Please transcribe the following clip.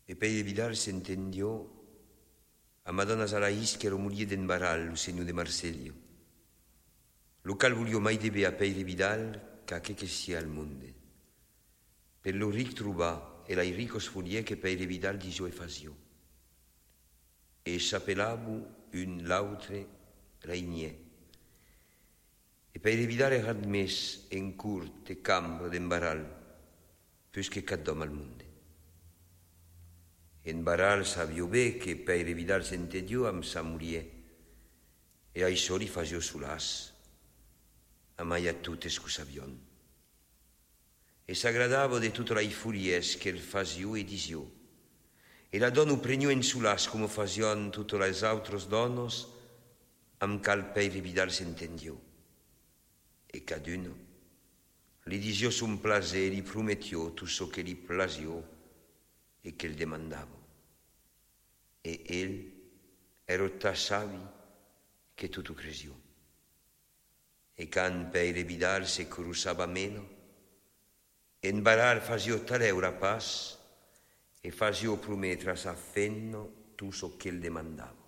E Peire Vidal s'entendió a Madonna Zaraís che era moglie d'en Baral, lo segno de Marselio. Lo cal voglio mai debe a Peire Vidal che sia al mondo. Per lo ric trubà e lai ricos folie che Peire Vidal disio e fasio. E s'appelavu un l'autre Reignier. E Peire Vidal era admès en curt e cambra d'en Baral, più che caddom al mondo. En Baral sabio bé che Peire Vidal s'entendió amb sa mulier, e això li fasio sulas, a mai a totes que sabion. E s'agradava de tota la furies que el fasio e disio, e la donna prenio en sulas come fasion tutte les autres donos amb cal Peire Vidal s'entendió. E caduno li disio son plaser e li prometió tutto so che li plasió e che el demandava. E el era ta savi che tutto cresiò. E can Peire Vidal se cruzava meno, en Baral fasio tal'eura pas e fasio prometre a sa fenno tutto so che el demandava.